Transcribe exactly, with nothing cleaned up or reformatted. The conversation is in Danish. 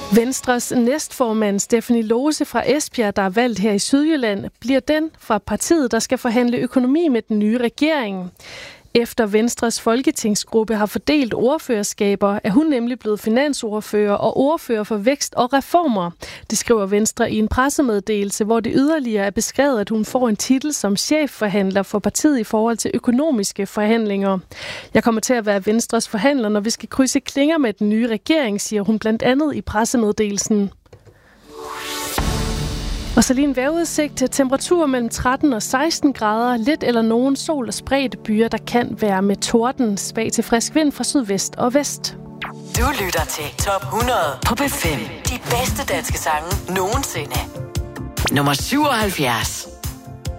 Venstres næstformand Stephanie Lose fra Esbjerg, der er valgt her i Sydjylland, bliver den fra partiet, der skal forhandle økonomi med den nye regering. Efter Venstres folketingsgruppe har fordelt ordførerskaber, er hun nemlig blevet finansordfører og ordfører for vækst og reformer. Det skriver Venstre i en pressemeddelelse, hvor det yderligere er beskrevet, at hun får en titel som chefforhandler for partiet i forhold til økonomiske forhandlinger. Jeg kommer til at være Venstres forhandler, når vi skal krydse klinger med den nye regering, siger hun blandt andet i pressemeddelelsen. Og så lige en vejrudsigt til temperatur mellem tretten og seksten grader, lidt eller nogen sol og spredte byer, der kan være med torden, svag til frisk vind fra sydvest og vest. Du lytter til Top hundrede på B fem. De bedste danske sange nogensinde. Nummer syvoghalvfjerds.